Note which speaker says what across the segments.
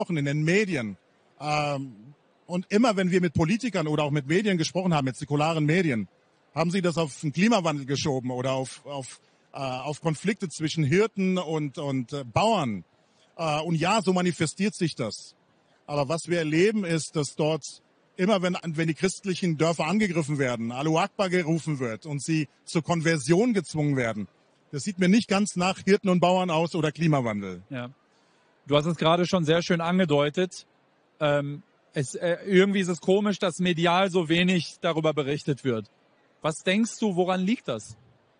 Speaker 1: in den Medien. Und immer, wenn wir mit Politikern oder auch mit Medien gesprochen haben, mit säkularen Medien, haben sie das auf den Klimawandel geschoben oder auf Konflikte zwischen Hirten und Bauern. Und ja, so manifestiert sich das. Aber was wir erleben ist, dass dort immer, wenn die christlichen Dörfer angegriffen werden, Allahu Akbar gerufen wird und sie zur Konversion gezwungen werden, das sieht mir nicht ganz nach Hirten und Bauern aus oder Klimawandel.
Speaker 2: Ja. Du hast es gerade schon sehr schön angedeutet. Irgendwie ist es komisch, dass medial so wenig darüber berichtet wird. Was denkst du, woran liegt das?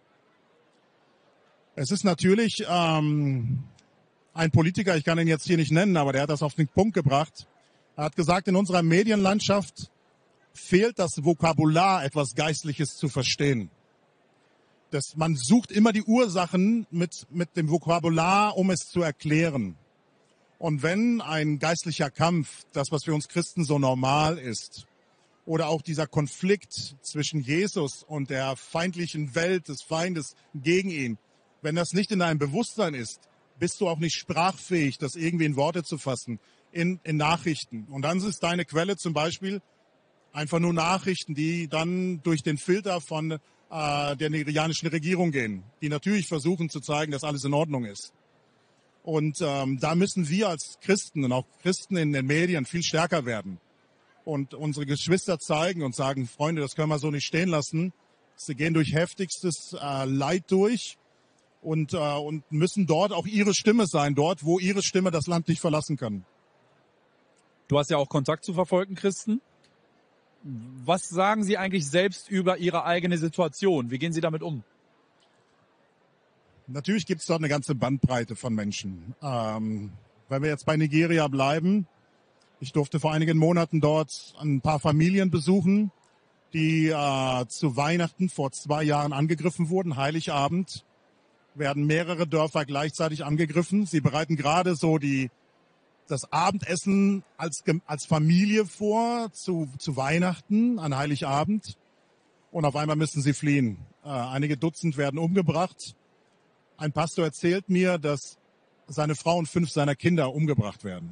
Speaker 1: Es ist natürlich ein Politiker, ich kann ihn jetzt hier nicht nennen, aber der hat das auf den Punkt gebracht. Er hat gesagt, in unserer Medienlandschaft fehlt das Vokabular, etwas Geistliches zu verstehen. Man sucht immer die Ursachen mit dem Vokabular, um es zu erklären. Und wenn ein geistlicher Kampf, das, was für uns Christen so normal ist, oder auch dieser Konflikt zwischen Jesus und der feindlichen Welt des Feindes gegen ihn, wenn das nicht in deinem Bewusstsein ist, bist du auch nicht sprachfähig, das irgendwie in Worte zu fassen, in Nachrichten. Und dann ist deine Quelle zum Beispiel einfach nur Nachrichten, die dann durch den Filter von der nigerianischen Regierung gehen, die natürlich versuchen zu zeigen, dass alles in Ordnung ist. Und da müssen wir als Christen und auch Christen in den Medien viel stärker werden und unsere Geschwister zeigen und sagen, Freunde, das können wir so nicht stehen lassen. Sie gehen durch heftigstes Leid durch und müssen dort auch ihre Stimme sein, dort, wo ihre Stimme das Land nicht verlassen kann.
Speaker 2: Du hast ja auch Kontakt zu verfolgten Christen. Was sagen Sie eigentlich selbst über Ihre eigene Situation? Wie gehen Sie damit um?
Speaker 1: Natürlich gibt es dort eine ganze Bandbreite von Menschen. Wenn wir jetzt bei Nigeria bleiben, ich durfte vor einigen Monaten dort ein paar Familien besuchen, die zu Weihnachten vor 2 Jahren angegriffen wurden. Heiligabend werden mehrere Dörfer gleichzeitig angegriffen. Sie bereiten gerade so das Abendessen als Familie vor zu Weihnachten an Heiligabend. Und auf einmal müssen sie fliehen. Einige Dutzend werden umgebracht. Ein Pastor erzählt mir, dass seine Frau und 5 seiner Kinder umgebracht werden.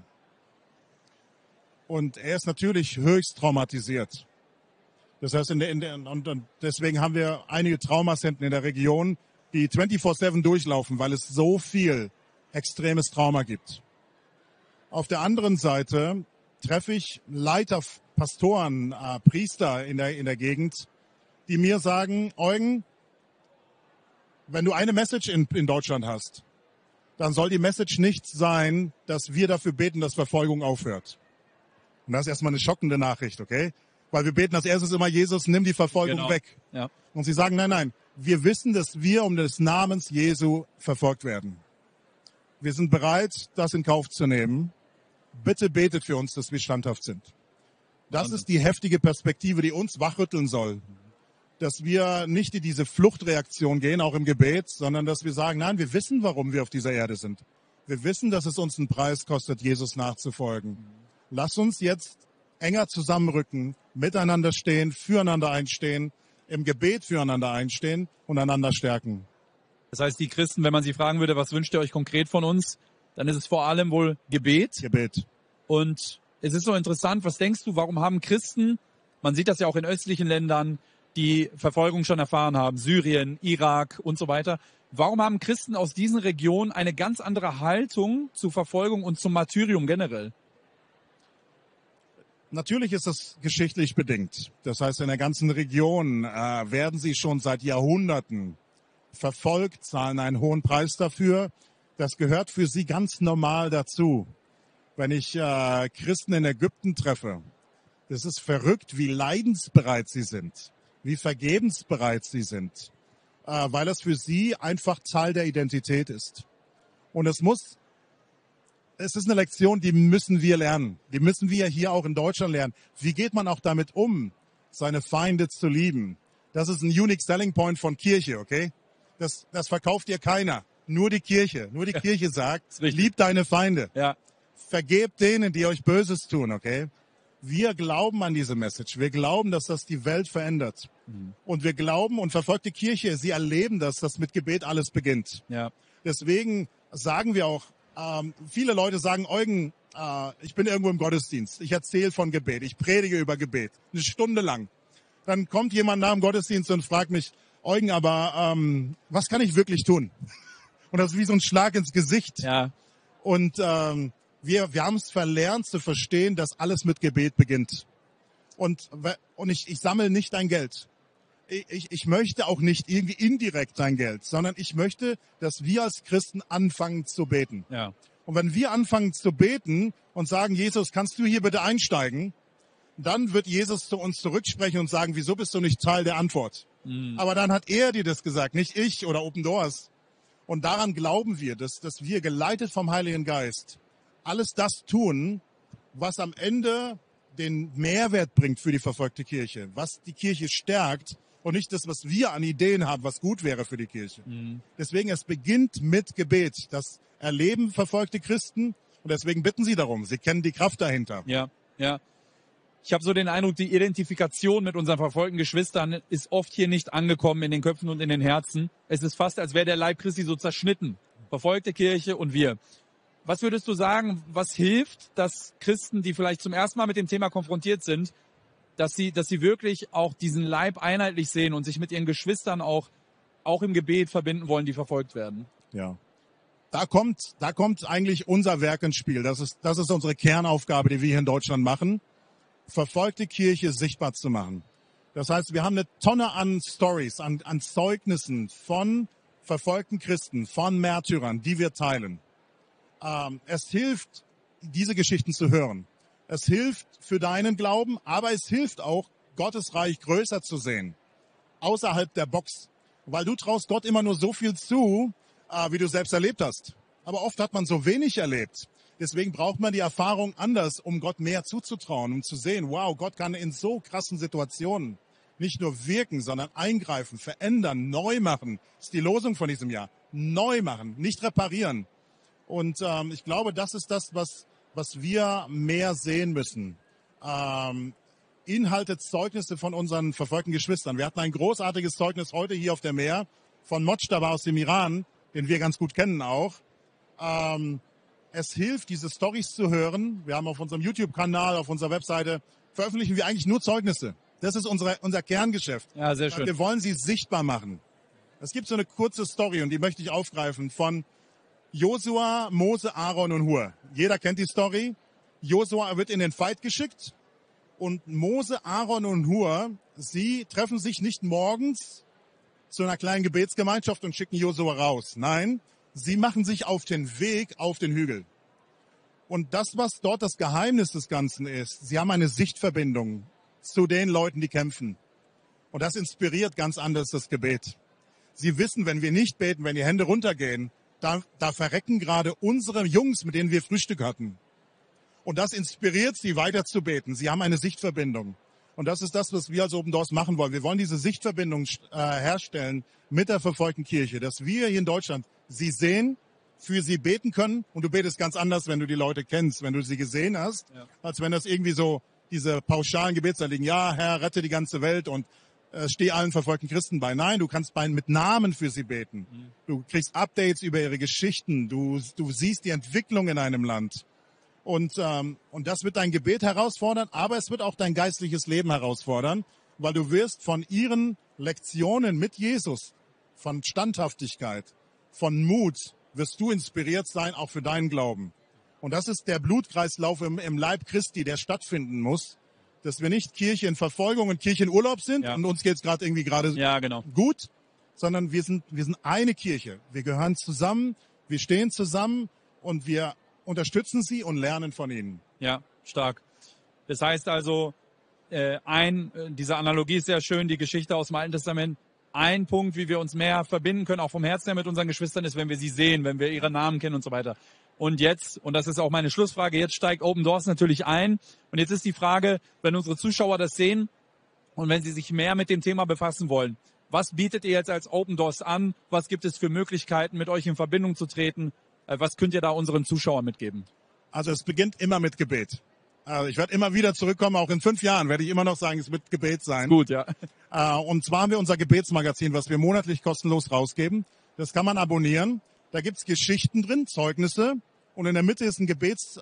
Speaker 1: Und er ist natürlich höchst traumatisiert. Das heißt, und deswegen haben wir einige Traumacenten in der Region, die 24/7 durchlaufen, weil es so viel extremes Trauma gibt. Auf der anderen Seite treffe ich Leiter, Pastoren, Priester in der Gegend, die mir sagen, Eugen, wenn du eine Message in Deutschland hast, dann soll die Message nicht sein, dass wir dafür beten, dass Verfolgung aufhört. Und das ist erstmal eine schockende Nachricht, okay? Weil wir beten als erstes immer, Jesus, nimm die Verfolgung weg.
Speaker 2: Ja.
Speaker 1: Und sie sagen, nein, wir wissen, dass wir um des Namens Jesu verfolgt werden. Wir sind bereit, das in Kauf zu nehmen. Bitte betet für uns, dass wir standhaft sind. Das ist die heftige Perspektive, die uns wachrütteln soll. Dass wir nicht in diese Fluchtreaktion gehen, auch im Gebet, sondern dass wir sagen, nein, wir wissen, warum wir auf dieser Erde sind. Wir wissen, dass es uns einen Preis kostet, Jesus nachzufolgen. Lass uns jetzt enger zusammenrücken, miteinander stehen, füreinander einstehen, im Gebet füreinander einstehen und einander stärken.
Speaker 2: Das heißt, die Christen, wenn man sie fragen würde, was wünscht ihr euch konkret von uns, dann ist es vor allem wohl Gebet.
Speaker 1: Gebet.
Speaker 2: Und es ist so interessant, was denkst du, warum haben Christen, man sieht das ja auch in östlichen Ländern, die Verfolgung schon erfahren haben, Syrien, Irak und so weiter, warum haben Christen aus diesen Regionen eine ganz andere Haltung zu Verfolgung und zum Martyrium generell?
Speaker 1: Natürlich ist das geschichtlich bedingt. Das heißt, in der ganzen Region werden sie schon seit Jahrhunderten verfolgt, zahlen einen hohen Preis dafür. Das gehört für sie ganz normal dazu. Wenn ich Christen in Ägypten treffe, das ist verrückt, wie leidensbereit sie sind, wie vergebensbereit sie sind, weil es für sie einfach Teil der Identität ist. Und es ist eine Lektion, die müssen wir lernen. Die müssen wir hier auch in Deutschland lernen. Wie geht man auch damit um, seine Feinde zu lieben? Das ist ein unique selling point von Kirche, okay? Das verkauft dir keiner. Nur die Kirche. Nur die Kirche sagt, lieb deine Feinde.
Speaker 2: Ja.
Speaker 1: Vergebt denen, die euch Böses tun, okay? Wir glauben an diese Message. Wir glauben, dass das die Welt verändert. Und wir glauben und verfolgte Kirche, sie erleben das, dass mit Gebet alles beginnt.
Speaker 2: Ja.
Speaker 1: Deswegen sagen wir auch, viele Leute sagen, Eugen, ich bin irgendwo im Gottesdienst, ich erzähle von Gebet, ich predige über Gebet, 1 Stunde lang. Dann kommt jemand nach dem Gottesdienst und fragt mich, Eugen, aber was kann ich wirklich tun? Und das ist wie so ein Schlag ins Gesicht.
Speaker 2: Ja.
Speaker 1: Und wir haben es verlernt zu verstehen, dass alles mit Gebet beginnt. Und ich sammle nicht dein Geld. Ich möchte auch nicht irgendwie indirekt dein Geld, sondern ich möchte, dass wir als Christen anfangen zu beten.
Speaker 2: Ja.
Speaker 1: Und wenn wir anfangen zu beten und sagen, Jesus, kannst du hier bitte einsteigen, dann wird Jesus zu uns zurücksprechen und sagen, wieso bist du nicht Teil der Antwort? Aber dann hat er dir das gesagt, nicht ich oder Open Doors. Und daran glauben wir, dass wir geleitet vom Heiligen Geist alles das tun, was am Ende den Mehrwert bringt für die verfolgte Kirche, was die Kirche stärkt und nicht das, was wir an Ideen haben, was gut wäre für die Kirche. Deswegen, es beginnt mit Gebet. Das erleben verfolgte Christen und deswegen bitten sie darum. Sie kennen die Kraft dahinter.
Speaker 2: Ja, ja. Ich habe so den Eindruck, die Identifikation mit unseren verfolgten Geschwistern ist oft hier nicht angekommen in den Köpfen und in den Herzen. Es ist fast, als wäre der Leib Christi so zerschnitten. Verfolgte Kirche und wir. Was würdest du sagen, was hilft, dass Christen, die vielleicht zum ersten Mal mit dem Thema konfrontiert sind, dass sie wirklich auch diesen Leib einheitlich sehen und sich mit ihren Geschwistern auch im Gebet verbinden wollen, die verfolgt werden?
Speaker 1: Ja. Da kommt eigentlich unser Werk ins Spiel. Das ist unsere Kernaufgabe, die wir hier in Deutschland machen. Verfolgte Kirche sichtbar zu machen. Das heißt, wir haben eine Tonne an Stories, an Zeugnissen von verfolgten Christen, von Märtyrern, die wir teilen. Es hilft, diese Geschichten zu hören. Es hilft für deinen Glauben, aber es hilft auch, Gottes Reich größer zu sehen, außerhalb der Box. Weil du traust Gott immer nur so viel zu, wie du selbst erlebt hast. Aber oft hat man so wenig erlebt. Deswegen braucht man die Erfahrung anders, um Gott mehr zuzutrauen, um zu sehen, wow, Gott kann in so krassen Situationen nicht nur wirken, sondern eingreifen, verändern, neu machen. Das ist die Losung von diesem Jahr. Neu machen, nicht reparieren. Und ich glaube, das ist das, was wir mehr sehen müssen. Inhalte, Zeugnisse von unseren verfolgten Geschwistern. Wir hatten ein großartiges Zeugnis heute hier auf der Meer von Mojtaba aus dem Iran, den wir ganz gut kennen auch. Es hilft, diese Storys zu hören. Wir haben auf unserem YouTube-Kanal, auf unserer Webseite, veröffentlichen wir eigentlich nur Zeugnisse. Das ist unser Kerngeschäft.
Speaker 2: Ja, sehr schön.
Speaker 1: Wir wollen sie sichtbar machen. Es gibt so eine kurze Story und die möchte ich aufgreifen von Josua, Mose, Aaron und Hur. Jeder kennt die Story. Josua wird in den Fight geschickt und Mose, Aaron und Hur, sie treffen sich nicht morgens zu einer kleinen Gebetsgemeinschaft und schicken Josua raus. Nein, sie machen sich auf den Weg auf den Hügel. Und das, was dort das Geheimnis des Ganzen ist, sie haben eine Sichtverbindung zu den Leuten, die kämpfen. Und das inspiriert ganz anders das Gebet. Sie wissen, wenn wir nicht beten, wenn die Hände runtergehen, da verrecken gerade unsere Jungs, mit denen wir Frühstück hatten. Und das inspiriert sie, weiter zu beten. Sie haben eine Sichtverbindung. Und das ist das, was wir als Open Doors machen wollen. Wir wollen diese Sichtverbindung herstellen mit der verfolgten Kirche, dass wir hier in Deutschland sie sehen, für sie beten können. Und du betest ganz anders, wenn du die Leute kennst, wenn du sie gesehen hast, als wenn das irgendwie so diese pauschalen Gebetsanliegen, ja, Herr, rette die ganze Welt und steh allen verfolgten Christen bei. Nein, du kannst mit Namen für sie beten. Du kriegst Updates über ihre Geschichten. Du siehst die Entwicklung in einem Land. Und das wird dein Gebet herausfordern, aber es wird auch dein geistliches Leben herausfordern, weil du wirst von ihren Lektionen mit Jesus, von Standhaftigkeit, von Mut, wirst du inspiriert sein, auch für deinen Glauben. Und das ist der Blutkreislauf im Leib Christi, der stattfinden muss, dass wir nicht Kirche in Verfolgung und Kirche in Urlaub sind und uns geht's gerade irgendwie gut, sondern wir sind eine Kirche. Wir gehören zusammen, wir stehen zusammen und wir unterstützen sie und lernen von ihnen.
Speaker 2: Ja, stark. Das heißt also, diese Analogie ist sehr schön, die Geschichte aus dem Alten Testament. Ein Punkt, wie wir uns mehr verbinden können, auch vom Herzen her mit unseren Geschwistern, ist, wenn wir sie sehen, wenn wir ihre Namen kennen und so weiter. Und jetzt, und das ist auch meine Schlussfrage, jetzt steigt Open Doors natürlich ein. Und jetzt ist die Frage, wenn unsere Zuschauer das sehen und wenn sie sich mehr mit dem Thema befassen wollen, was bietet ihr jetzt als Open Doors an? Was gibt es für Möglichkeiten, mit euch in Verbindung zu treten? Was könnt ihr da unseren Zuschauern mitgeben?
Speaker 1: Also es beginnt immer mit Gebet. Also ich werde immer wieder zurückkommen, auch in 5 Jahren werde ich immer noch sagen, es wird Gebet sein.
Speaker 2: Gut, ja.
Speaker 1: Und zwar haben wir unser Gebetsmagazin, was wir monatlich kostenlos rausgeben. Das kann man abonnieren. Da gibt's Geschichten drin, Zeugnisse und in der Mitte ist ein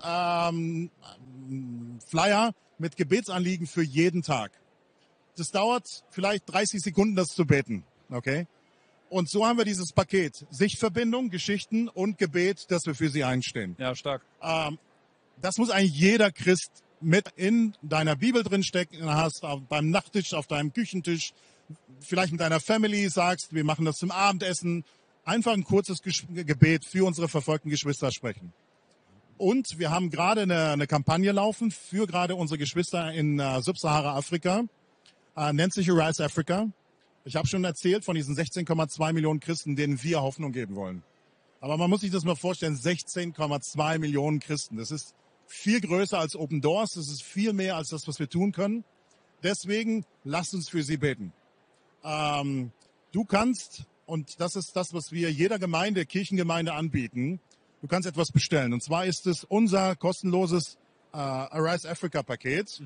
Speaker 1: Flyer mit Gebetsanliegen für jeden Tag. Das dauert vielleicht 30 Sekunden, das zu beten, okay? Und so haben wir dieses Paket. Sichtverbindung, Geschichten und Gebet, dass wir für sie einstehen.
Speaker 2: Ja, stark.
Speaker 1: Das muss eigentlich jeder Christ mit in deiner Bibel drinstecken, hast beim Nachttisch, auf deinem Küchentisch, vielleicht mit deiner Family sagst, wir machen das zum Abendessen. Einfach ein kurzes Gebet für unsere verfolgten Geschwister sprechen. Und wir haben gerade eine Kampagne laufen für gerade unsere Geschwister in Subsahara-Afrika. Nennt sich Arise Africa. Ich habe schon erzählt von diesen 16,2 Millionen Christen, denen wir Hoffnung geben wollen. Aber man muss sich das mal vorstellen, 16,2 Millionen Christen. Das ist viel größer als Open Doors. Das ist viel mehr als das, was wir tun können. Deswegen lasst uns für sie beten. Du kannst, und das ist das, was wir jeder Gemeinde, Kirchengemeinde anbieten, du kannst etwas bestellen. Und zwar ist es unser kostenloses Arise Africa Paket.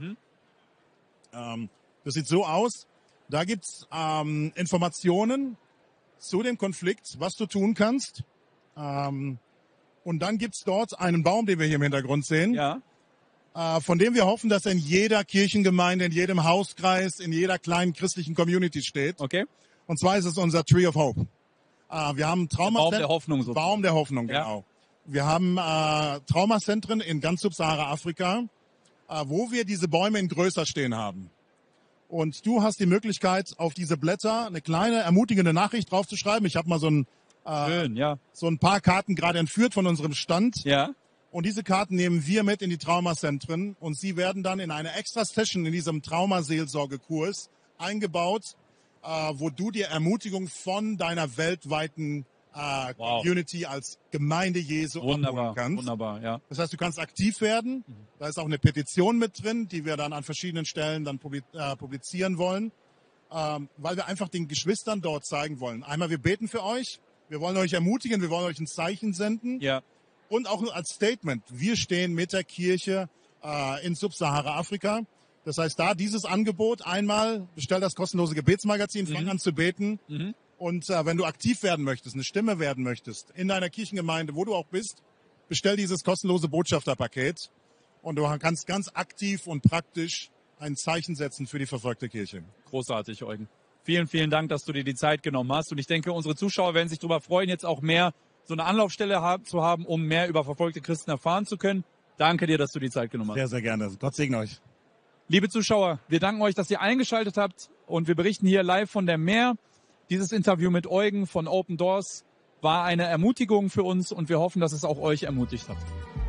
Speaker 1: Das sieht so aus. Da gibt's Informationen zu dem Konflikt, was du tun kannst. Und dann gibt's dort einen Baum, den wir hier im Hintergrund sehen,
Speaker 2: Ja.
Speaker 1: Von dem wir hoffen, dass er in jeder Kirchengemeinde, in jedem Hauskreis, in jeder kleinen christlichen Community steht.
Speaker 2: Okay.
Speaker 1: Und zwar ist es unser Tree of Hope. Wir haben
Speaker 2: Baum der Hoffnung sozusagen.
Speaker 1: Baum der Hoffnung, genau.
Speaker 2: Ja.
Speaker 1: Wir haben Traumazentren in ganz Subsahara-Afrika, wo wir diese Bäume in größer stehen haben. Und du hast die Möglichkeit, auf diese Blätter eine kleine ermutigende Nachricht draufzuschreiben. Ich habe mal so
Speaker 2: Schön, ja.
Speaker 1: ein paar Karten gerade entführt von unserem Stand.
Speaker 2: Ja.
Speaker 1: Und diese Karten nehmen wir mit in die Traumazentren und sie werden dann in eine Extra-Session in diesem Traumaseelsorgekurs eingebaut, wo du dir Ermutigung von deiner weltweiten Community als Gemeinde Jesu abholen kannst.
Speaker 2: Wunderbar, ja.
Speaker 1: Das heißt, du kannst aktiv werden. Da ist auch eine Petition mit drin, die wir dann an verschiedenen Stellen dann publizieren wollen, weil wir einfach den Geschwistern dort zeigen wollen. Einmal, wir beten für euch, wir wollen euch ermutigen, wir wollen euch ein Zeichen senden.
Speaker 2: Ja.
Speaker 1: Und auch als Statement, wir stehen mit der Kirche in Subsahara-Afrika. Das heißt, da dieses Angebot einmal, bestell das kostenlose Gebetsmagazin, fang an zu beten. Und wenn du aktiv werden möchtest, eine Stimme werden möchtest, in deiner Kirchengemeinde, wo du auch bist, bestell dieses kostenlose Botschafterpaket. Und du kannst ganz aktiv und praktisch ein Zeichen setzen für die verfolgte Kirche.
Speaker 2: Großartig, Eugen. Vielen, vielen Dank, dass du dir die Zeit genommen hast. Und ich denke, unsere Zuschauer werden sich darüber freuen, jetzt auch mehr so eine Anlaufstelle zu haben, um mehr über verfolgte Christen erfahren zu können. Danke dir, dass du die Zeit genommen hast.
Speaker 1: Sehr, sehr gerne. Gott segne euch.
Speaker 2: Liebe Zuschauer, wir danken euch, dass ihr eingeschaltet habt und wir berichten hier live von der Meer. Dieses Interview mit Eugen von Open Doors war eine Ermutigung für uns und wir hoffen, dass es auch euch ermutigt hat.